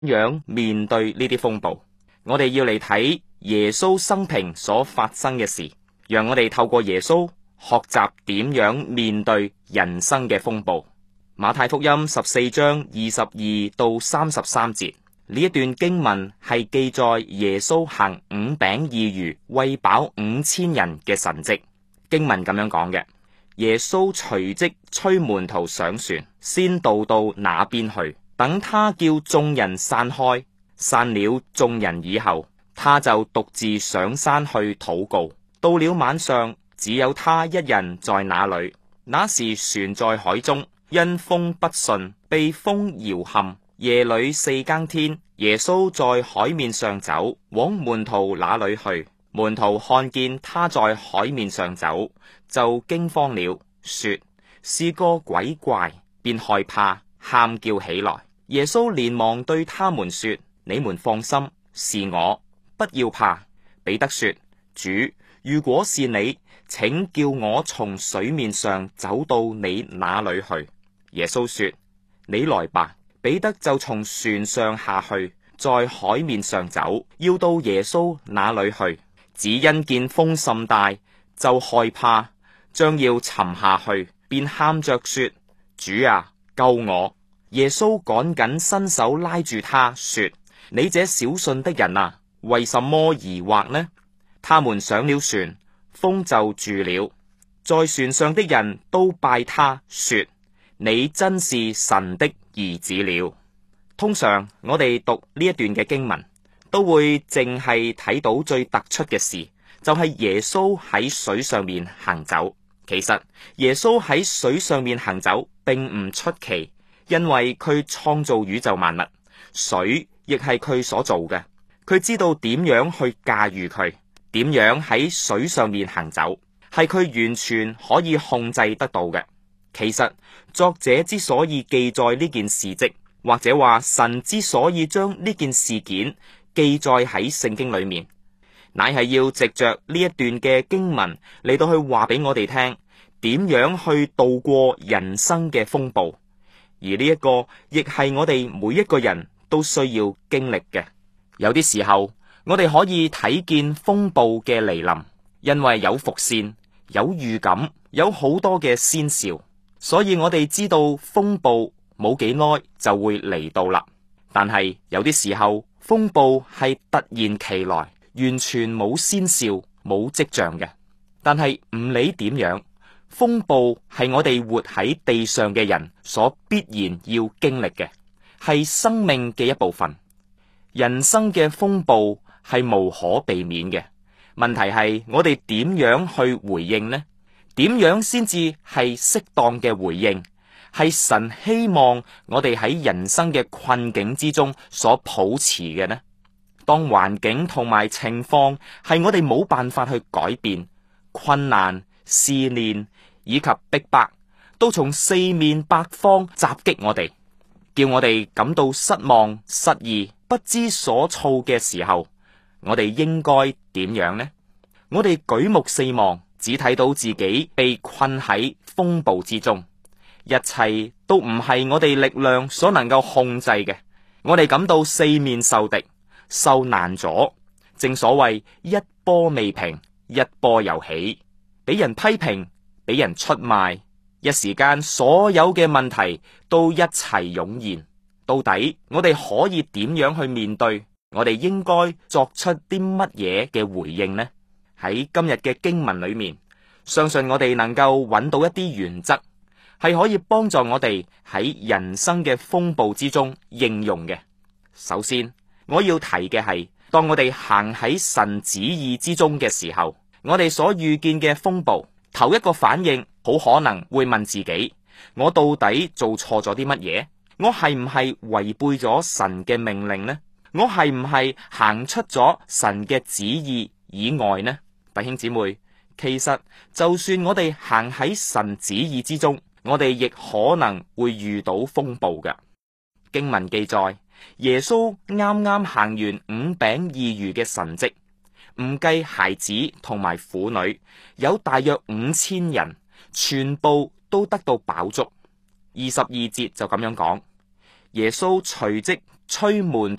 樣面對呢啲風暴。我哋要嚟睇耶穌生平所發生嘅事，讓我哋透過耶穌學習點樣面對人生嘅風暴。馬太福音14章22到33節，呢一段經文係記載耶穌行5餅2魚餵飽5000人嘅神蹟。經文咁樣講嘅：耶穌隨即催門徒上船，先渡到那邊去，等他叫眾人散開。散了眾人以後，他就獨自上山去禱告。到了晚上，只有他一人在那裏。那時船在海中，因風不順，被風搖撼。夜裏4更天，耶穌在海面上走，往門徒那裏去。門徒看見他在海面上走，就驚慌了，說是個鬼怪，便害怕，喊叫起來。耶穌連忙對他們說：你們放心，是我，不要怕。彼得說：主，如果是你，請叫我從水面上走到你那裏去。耶穌說：你來吧。彼得就從船上下去，在海面上走，要到耶穌那裏去。只因見風甚大，就害怕，將要沉下去，便喊着說：主啊，救我！耶穌趕緊伸手拉住他，說：你這小信的人啊，為什麼疑惑呢？他們上了船，風就住了。在船上的人都拜他，說：你真是神的兒子了。通常我哋讀呢一段嘅經文，都會淨係睇到最突出嘅事，就係耶穌喺水上面行走。其實耶穌喺水上面行走並唔出奇，因為佢創造宇宙萬物，水亦係佢所做嘅。佢知道點樣去駕馭佢，點樣喺水上面行走，係佢完全可以控制得到嘅。其實作者之所以記載呢件事蹟，或者話神之所以將呢件事件記載喺聖經裏面，乃係要藉着呢一段嘅經文嚟到去話俾我哋聽，點樣去度過人生嘅風暴。而呢一個亦係我哋每一個人都需要經歷嘅。有啲時候我哋可以睇見風暴嘅來臨，因為有伏線、有預感、有好多嘅先兆，所以我哋知道風暴冇幾耐就會嚟到啦。但係有啲時候風暴係突然其來，完全冇先兆、冇跡象嘅。但係唔理點樣，風暴係我哋活喺地上嘅人所必然要經歷嘅，係生命嘅一部分。人生嘅風暴係無可避免嘅，問題係我哋點樣去回應呢？點樣先至係適當嘅回應？係神希望我哋喺人生嘅困境之中所抱持嘅呢？當環境同埋情況係我哋冇辦法去改變，困難、試煉以及逼迫都從四面八方襲擊我哋，叫我哋感到失望、失意、不知所措嘅時候，我哋應該點樣呢？我哋舉目四望，只睇到自己被困喺風暴之中，一切都唔係我哋力量所能夠控制嘅。我哋感到四面受敵，受難咗。正所謂一波未平，一波又起，俾人批評，俾人出賣，一時間所有嘅問題都一齊湧現。到底我哋可以點樣去面對？我哋應該作出啲乜嘢嘅回應呢？喺今日嘅經文裏面，相信我哋能夠揾到一啲原則，係可以幫助我哋喺人生嘅風暴之中應用嘅。首先，我要提嘅係，當我哋行喺神旨意之中嘅時候，我哋所遇見嘅風暴，頭一個反應好可能會問自己：我到底做錯咗啲乜嘢？我係唔係違背咗神嘅命令呢？我係唔係行出咗神嘅旨意以外呢？弟兄姊妹，其實就算我哋行喺神旨意之中，我哋亦可能會遇到風暴嘅。經文記載，耶穌啱啱行完5餅2魚嘅神蹟，唔計孩子同埋婦女，有大約5000人，全部都得到飽足。22節就咁樣講，耶穌隨即吹門